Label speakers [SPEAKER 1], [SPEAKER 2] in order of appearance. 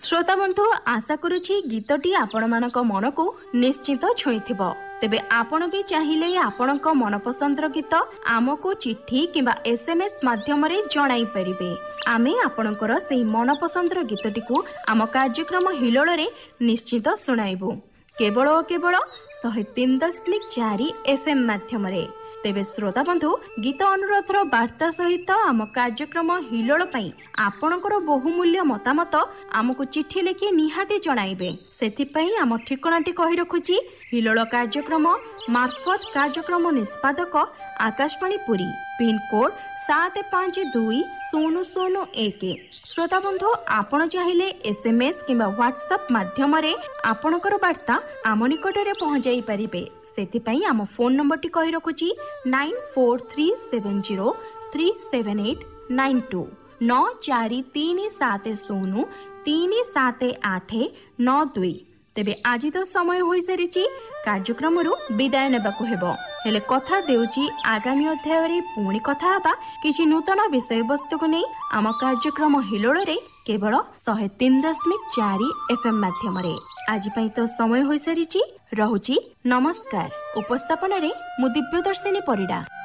[SPEAKER 1] श्रोता बंधु आशा करुछि गीतटी आपणमानक मन को निश्चित छुईथिबो। तेबे आपण भी चाहिए आपणक मनपसंदर गीत आमको चिट्ठी किंबा SMS माध्यम रे जणाई परिबे। आमे आपणकर सेही मनपसंदर गीतटी को आम कार्यक्रम हिलोल रे निश्चित सुनाइबु केवल और केवल 103.4 FM माध्यम रे। तेबे श्रोता बंधु गीत अनुरोधर वार्ता सहित आम कार्यक्रम हिलोल पई आपणकर बहुमूल्य मतामत आमको चिट्ठी लिखि निहाती जणाइबे। सेथिपई आम ठिकणाटी कहि रखुछि हिलोल कार्यक्रम मार्फत कार्यक्रम निष्पादक आकाशवाणी पुरी पिन कोड 752001। श्रोता बंधु आपण चाहिए SMS किंबा व्हाट्सएप माध्यम रे आपणकर वार्ता आम निकट रे पहुंचाई परिबे। सेथिपई आम फोन नंबर टी कहि रखुछि 9437037892 9437037892। तेबे आज तो समय होई सारिछि कार्यक्रम रु विदाय नेबाकु हेबो। हेले कथा देउछि आगामी अध्याय रे पुणी कथा हबा किछि नूतन विषय वस्तु को नै आम कार्यक्रम हिलोळ रे केवल 103.4 FM माध्यम रे। आज पई तो समय होई सारिछि रहुछि। नमस्कार। उपस्थापन रे मु दिव्यदर्शिनी परिडा।